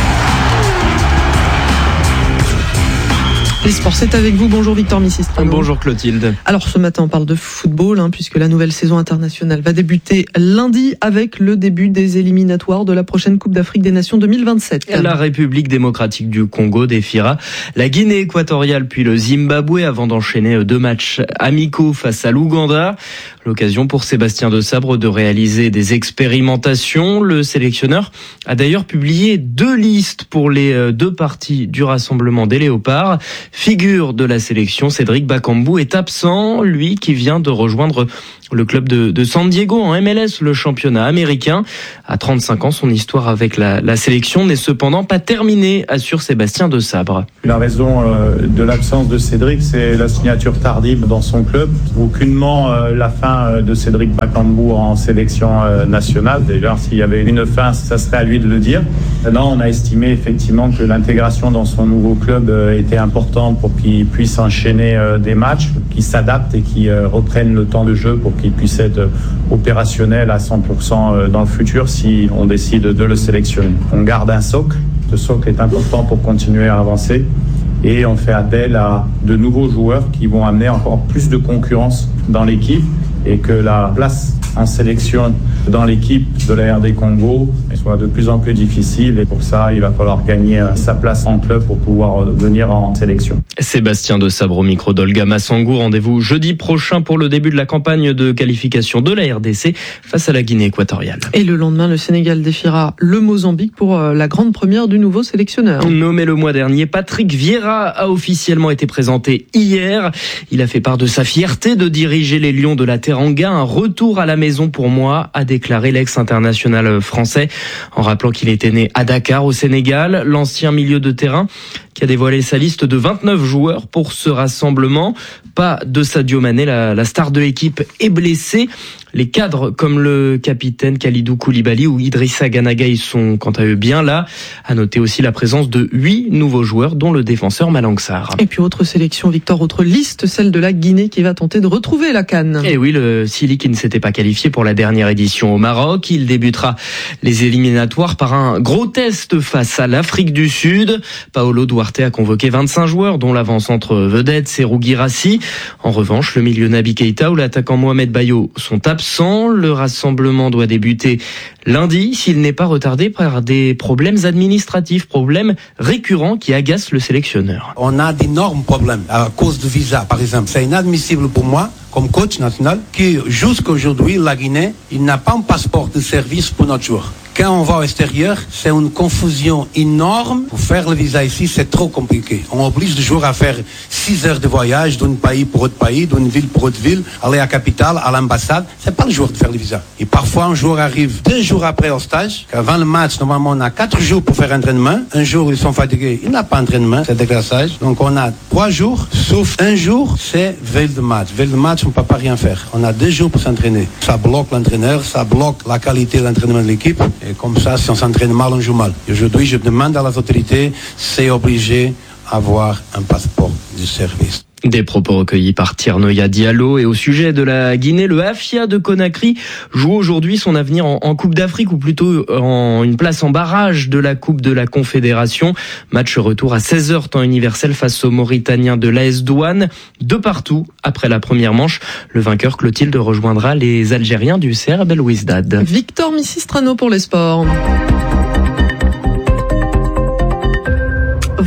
Les sports, c'est avec vous. Bonjour Victor Misistrano. Bonjour Clotilde. Alors ce matin, on parle de football, puisque la nouvelle saison internationale va débuter lundi avec le début des éliminatoires de la prochaine Coupe d'Afrique des Nations 2027. La République démocratique du Congo défiera la Guinée équatoriale puis le Zimbabwe avant d'enchaîner 2 matchs amicaux face à l'Ouganda. L'occasion pour Sébastien Desabre de réaliser des expérimentations. Le sélectionneur a d'ailleurs publié 2 listes pour les 2 parties du rassemblement des Léopards. Figure de la sélection, Cédric Bakambu est absent, lui qui vient de rejoindre le club de San Diego en MLS, le championnat américain. À 35 ans, son histoire avec la sélection n'est cependant pas terminée, assure Sébastien Desabre. La raison de l'absence de Cédric, c'est la signature tardive dans son club. Aucunement la fin de Cédric Bakambu en sélection nationale. D'ailleurs, s'il y avait une fin, ça serait à lui de le dire. Maintenant, on a estimé effectivement que l'intégration dans son nouveau club était importante pour qu'il puisse enchaîner des matchs, qu'il s'adapte et qu'il reprenne le temps de jeu pour qu'il puisse être opérationnel à 100% dans le futur si on décide de le sélectionner. On garde un socle. Ce socle est important pour continuer à avancer. Et on fait appel à de nouveaux joueurs qui vont amener encore plus de concurrence dans l'équipe et que la place en sélection dans l'équipe de la RD Congo soit de plus en plus difficile. Et pour ça, il va falloir gagner sa place en club pour pouvoir venir en sélection. Sébastien Desabre au micro d'Olga Massangou. Rendez-vous jeudi prochain pour le début de la campagne de qualification de la RDC face à la Guinée équatoriale. Et le lendemain, le Sénégal défiera le Mozambique pour la grande première du nouveau sélectionneur. Nommé le mois dernier, Patrick Vieira a officiellement été présenté hier. Il a fait part de sa fierté de diriger les Lions de la Teranga. Un retour à la maison pour moi, a déclaré l'ex-international français, en rappelant qu'il était né à Dakar, au Sénégal. L'ancien milieu de terrain qui a dévoilé sa liste de 29 joueurs pour ce rassemblement. Pas de Sadio Mané, la star de l'équipe est blessé. Les cadres comme le capitaine Kalidou Koulibaly ou Idrissa Gana Gueye sont quant à eux bien là. À noter aussi la présence de 8 nouveaux joueurs dont le défenseur Malang Sarr. Et puis autre sélection, Victor, autre liste, celle de la Guinée qui va tenter de retrouver la CAN. Et oui, le Sili qui ne s'était pas qualifié pour la dernière édition au Maroc. Il débutera les éliminatoires par un gros test face à l'Afrique du Sud. Paolo Duarte a convoqué 25 joueurs dont l'avant-centre vedette Serhou Guirassy. En revanche, le milieu Naby Keita ou l'attaquant Mohamed Bayo sont absents. Le rassemblement doit débuter lundi s'il n'est pas retardé par des problèmes administratifs, problèmes récurrents qui agacent le sélectionneur. On a d'énormes problèmes à cause du visa, par exemple. C'est inadmissible pour moi, comme coach national, que jusqu'à aujourd'hui, la Guinée, il n'a pas un passeport de service pour notre joueur. Quand on va à l'extérieur, c'est une confusion énorme. Pour faire le visa ici, c'est trop compliqué. On oblige le joueur à faire 6 heures de voyage d'un pays pour autre pays, d'une ville pour autre ville, aller à la capitale, à l'ambassade. C'est pas le joueur de faire le visa. Et parfois, un joueur arrive 2 jours après au stage. Avant le match, normalement, on a 4 jours pour faire entraînement. Un jour, ils sont fatigués. Il n'a pas entraînement, c'est déclassage. Donc, on a 3 jours, sauf un jour, c'est veille de match. Veille de match, on ne peut pas rien faire. On a 2 jours pour s'entraîner. Ça bloque l'entraîneur, ça bloque la qualité de l'entraînement de l'équipe. Et comme ça, si on s'entraîne mal, on joue mal. Aujourd'hui, je demande à les autorités, c'est obligé d'avoir un passeport de service. Des propos recueillis par Tiernoya Diallo. Et au sujet de la Guinée, le Afia de Conakry joue aujourd'hui son avenir en Coupe d'Afrique, ou plutôt en une place en barrage de la Coupe de la Confédération. Match retour à 16h temps universel face aux Mauritaniens de l'AS Douane. De partout après la première manche. Le vainqueur Clotilde rejoindra les Algériens du CR Belouizdad. Victor Misistrano pour les sports.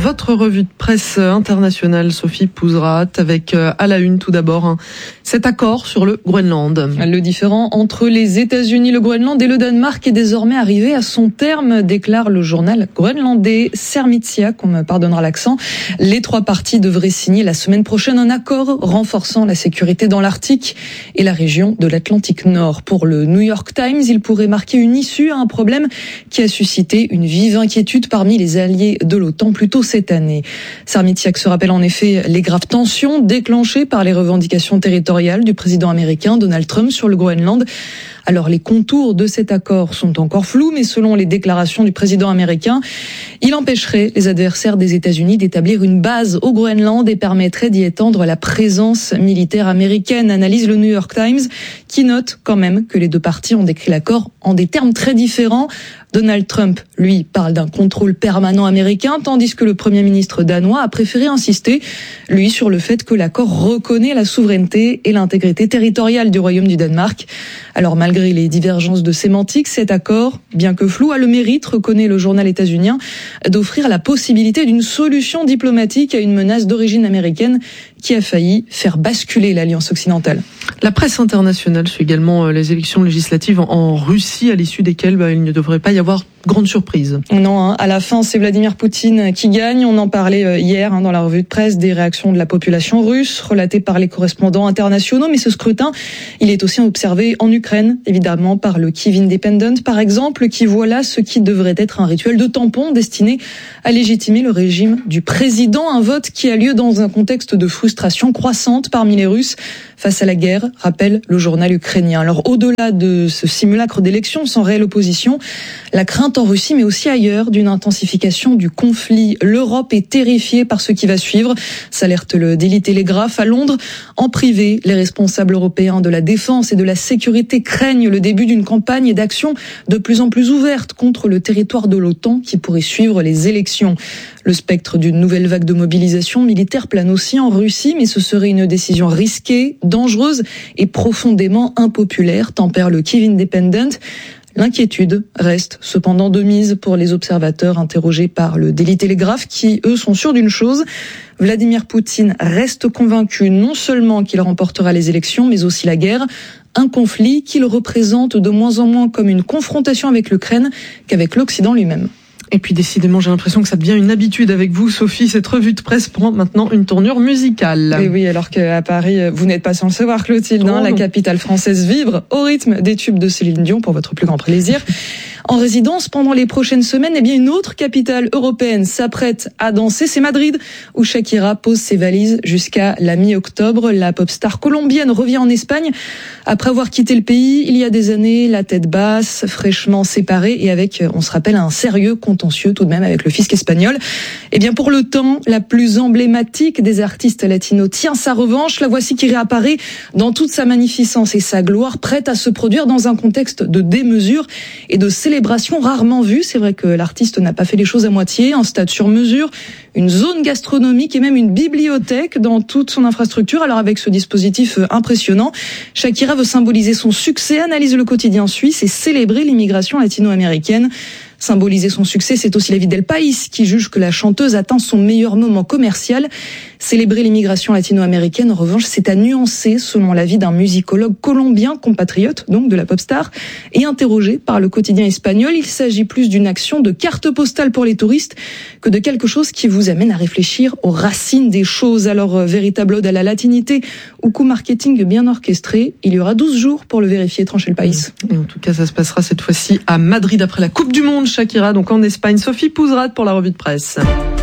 Votre revue de presse internationale, Sophie Pouzrat, avec à la une tout d'abord cet accord sur le Groenland. Le différend entre les États-Unis, le Groenland et le Danemark est désormais arrivé à son terme, déclare le journal groenlandais Sermitsiaq, on me pardonnera l'accent. Les trois parties devraient signer la semaine prochaine un accord renforçant la sécurité dans l'Arctique et la région de l'Atlantique Nord. Pour le New York Times, il pourrait marquer une issue à un problème qui a suscité une vive inquiétude parmi les alliés de l'OTAN plus tôt cette année. Sermitsiaq se rappelle en effet les graves tensions déclenchées par les revendications territoriales du président américain Donald Trump sur le Groenland. Alors les contours de cet accord sont encore flous, mais selon les déclarations du président américain, il empêcherait les adversaires des États-Unis d'établir une base au Groenland et permettrait d'y étendre la présence militaire américaine, analyse le New York Times, qui note quand même que les deux parties ont décrit l'accord en des termes très différents. Donald Trump, lui, parle d'un contrôle permanent américain, tandis que le Premier ministre danois a préféré insister, lui, sur le fait que l'accord reconnaît la souveraineté et l'intégrité territoriale du Royaume du Danemark. Alors malgré les divergences de sémantique, cet accord, bien que flou, a le mérite, reconnaît le journal états-unien, d'offrir la possibilité d'une solution diplomatique à une menace d'origine américaine qui a failli faire basculer l'Alliance occidentale. La presse internationale suit également les élections législatives en Russie, à l'issue desquelles il ne devrait pas y avoir grande surprise. Non, à la fin, c'est Vladimir Poutine qui gagne. On en parlait hier dans la revue de presse des réactions de la population russe, relatées par les correspondants internationaux. Mais ce scrutin, il est aussi observé en Ukraine, évidemment, par le Kyiv Independent, par exemple, qui voit là ce qui devrait être un rituel de tampon destiné à légitimer le régime du président. Un vote qui a lieu dans un contexte de frustration croissante parmi les Russes face à la guerre, rappelle le journal ukrainien. Alors au-delà de ce simulacre d'élection sans réelle opposition, la crainte en Russie mais aussi ailleurs d'une intensification du conflit. L'Europe est terrifiée par ce qui va suivre, s'alerte le Daily Telegraph. À Londres, en privé, les responsables européens de la défense et de la sécurité craignent le début d'une campagne d'action de plus en plus ouverte contre le territoire de l'OTAN qui pourrait suivre les élections. Le spectre d'une nouvelle vague de mobilisation militaire plane aussi en Russie, mais ce serait une décision risquée, dangereuse et profondément impopulaire, tempère le Kyiv Independent. L'inquiétude reste cependant de mise pour les observateurs interrogés par le Daily Telegraph qui, eux, sont sûrs d'une chose. Vladimir Poutine reste convaincu non seulement qu'il remportera les élections, mais aussi la guerre. Un conflit qu'il représente de moins en moins comme une confrontation avec l'Ukraine qu'avec l'Occident lui-même. Et puis décidément, j'ai l'impression que ça devient une habitude avec vous, Sophie. Cette revue de presse prend maintenant une tournure musicale. Et oui, alors qu'à Paris, vous n'êtes pas sans le savoir, Clotilde, la capitale française vibre au rythme des tubes de Céline Dion pour votre plus grand plaisir. En résidence pendant les prochaines semaines, eh bien une autre capitale européenne s'apprête à danser, c'est Madrid, où Shakira pose ses valises jusqu'à la mi-octobre. La pop star colombienne revient en Espagne après avoir quitté le pays il y a des années, la tête basse, fraîchement séparée et avec, on se rappelle, un sérieux contentieux tout de même avec le fisc espagnol. Eh bien pour le temps, la plus emblématique des artistes latinos tient sa revanche. La voici qui réapparaît dans toute sa magnificence et sa gloire, prête à se produire dans un contexte de démesure et de célébration rarement vue. C'est vrai que l'artiste n'a pas fait les choses à moitié. Un stade sur mesure, une zone gastronomique et même une bibliothèque dans toute son infrastructure. Alors avec ce dispositif impressionnant, Shakira veut symboliser son succès, analyse le quotidien suisse et célébrer l'immigration latino-américaine. Symboliser son succès, c'est aussi l'avis d'El País, qui juge que la chanteuse atteint son meilleur moment commercial. Célébrer l'immigration latino-américaine, en revanche, c'est à nuancer, selon l'avis d'un musicologue colombien, compatriote donc de la pop star, et interrogé par le quotidien espagnol. Il s'agit plus d'une action de carte postale pour les touristes que de quelque chose qui vous amène à réfléchir aux racines des choses. Alors, véritable ode à la latinité ou coup marketing bien orchestré, il y aura 12 jours pour le vérifier, tranché El País. Et en tout cas, ça se passera cette fois-ci à Madrid après la Coupe du Monde. Shakira, donc en Espagne. Sophie Pouzrat pour la revue de presse.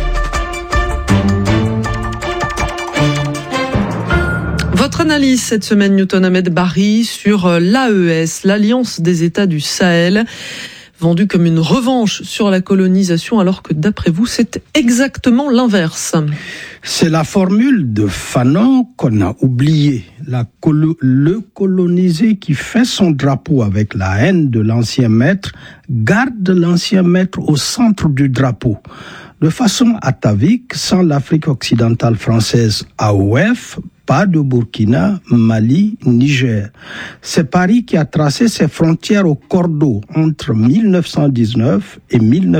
Votre analyse cette semaine, Newton Ahmed Barry, sur l'AES, l'Alliance des États du Sahel, vendue comme une revanche sur la colonisation, alors que d'après vous, c'est exactement l'inverse. C'est la formule de Fanon qu'on a oubliée. Le colonisé qui fait son drapeau avec la haine de l'ancien maître garde l'ancien maître au centre du drapeau. De façon atavique, sans l'Afrique occidentale française AOF, pas de Burkina, Mali, Niger. C'est Paris qui a tracé ses frontières au cordeau entre 1919 et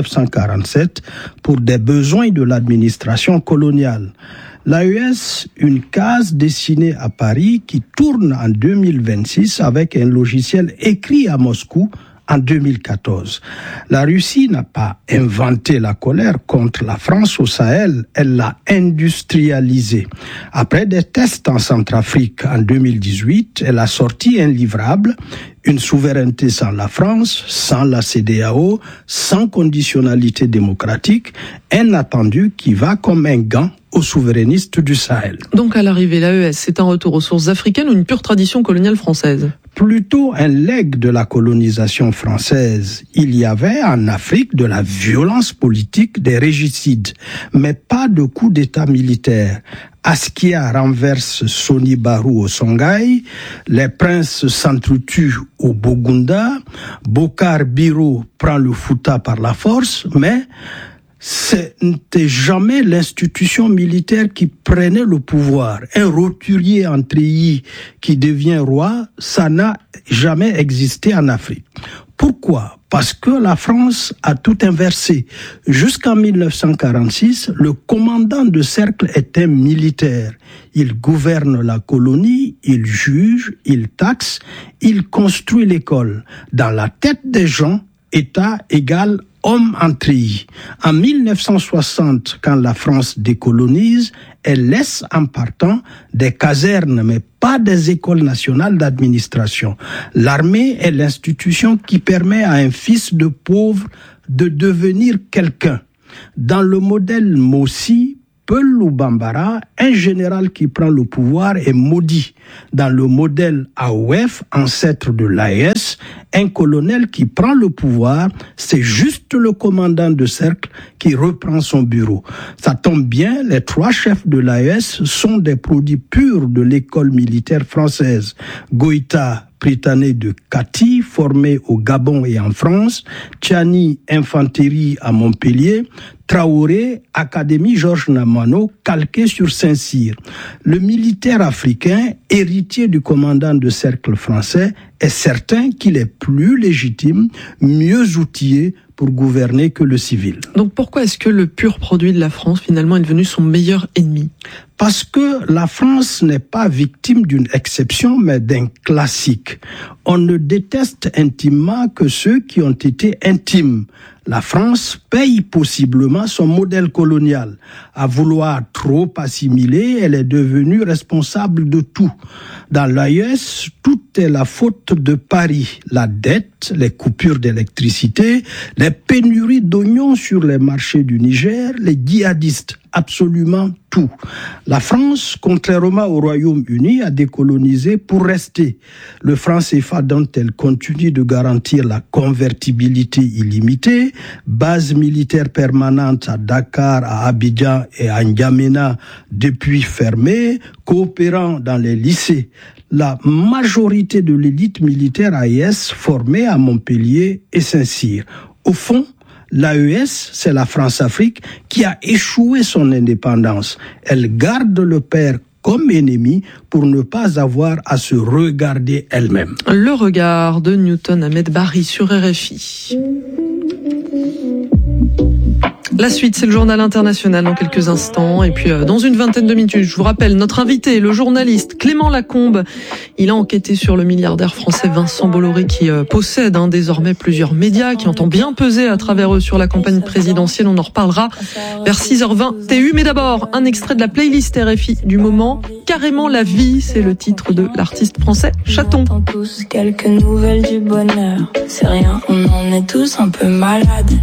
1947 pour des besoins de l'administration coloniale. L'AES, une case dessinée à Paris qui tourne en 2026 avec un logiciel écrit à Moscou en 2014. La Russie n'a pas inventé la colère contre la France au Sahel, elle l'a industrialisée. Après des tests en Centrafrique en 2018, elle a sorti un livrable, une souveraineté sans la France, sans la CEDEAO, sans conditionnalité démocratique, un attendu qui va comme un gant aux souverainistes du Sahel. Donc à l'arrivée, l'AES, c'est un retour aux sources africaines ou une pure tradition coloniale française ? Plutôt un legs de la colonisation française. Il y avait en Afrique de la violence politique, des régicides, mais pas de coup d'État militaire. Askia renverse Soni Barou au Songhai, les princes s'entretuent au Bogunda, Bokar Biro prend le Fouta par la force, mais ce n'était jamais l'institution militaire qui prenait le pouvoir. Un roturier en treillis qui devient roi, ça n'a jamais existé en Afrique. Pourquoi ? Parce que la France a tout inversé. Jusqu'en 1946, le commandant de cercle était militaire. Il gouverne la colonie, il juge, il taxe, il construit l'école. Dans la tête des gens, État égale homme en treillis. En 1960, quand la France décolonise, elle laisse en partant des casernes, mais pas des écoles nationales d'administration. L'armée est l'institution qui permet à un fils de pauvre de devenir quelqu'un. Dans le modèle Mossi, Peul ou Bambara, un général qui prend le pouvoir est maudit. Dans le modèle AOF, ancêtre de l'AES, un colonel qui prend le pouvoir, c'est juste le commandant de cercle qui reprend son bureau. Ça tombe bien, les trois chefs de l'AES sont des produits purs de l'école militaire française. Goïta, Pritané de Kati, formé au Gabon et en France, Tchani, infanterie à Montpellier, Traoré, Académie Georges Namano, calqué sur Saint-Cyr. Le militaire africain, héritier du commandant de cercle français, est certain qu'il est plus légitime, mieux outillé pour gouverner que le civil. Donc pourquoi est-ce que le pur produit de la France, finalement, est devenu son meilleur ennemi ? Parce que la France n'est pas victime d'une exception, mais d'un classique. On ne déteste intimement que ceux qui ont été intimes. La France paye possiblement son modèle colonial. À vouloir trop assimiler, elle est devenue responsable de tout. Dans l'AES, tout est la faute de Paris. La dette, les coupures d'électricité, les pénuries d'oignons sur les marchés du Niger, les djihadistes, absolument tout. La France, contrairement au Royaume-Uni, a décolonisé pour rester. Le franc CFA dont elle continue de garantir la convertibilité illimitée, base militaire permanente à Dakar, à Abidjan et à N'Djamena depuis fermée, coopérant dans les lycées. La majorité de l'élite militaire AES formée à Montpellier et Saint-Cyr. Au fond, l'AES, c'est la France-Afrique qui a échoué son indépendance. Elle garde le père comme ennemi pour ne pas avoir à se regarder elle-même. Le regard de Newton Ahmed Barry sur RFI. La suite, c'est le journal international dans quelques instants. Et puis, dans une vingtaine de minutes, je vous rappelle, notre invité, le journaliste Clément Lacombe. Il a enquêté sur le milliardaire français Vincent Bolloré qui possède désormais plusieurs médias, qui entend bien peser à travers eux sur la campagne présidentielle. On en reparlera vers 6h20 TU. Mais d'abord, un extrait de la playlist RFI du moment. Carrément la vie, c'est le titre de l'artiste français Chaton. On entend tous quelques nouvelles du bonheur. C'est rien, on en est tous un peu malades.